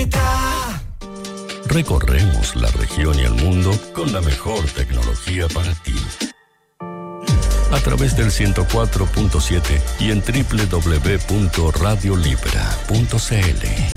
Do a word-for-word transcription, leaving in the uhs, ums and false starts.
Libra. Recorremos la región y el mundo con la mejor tecnología para ti. A través del ciento cuatro punto siete y en doble u doble u doble u punto radio libra punto c l.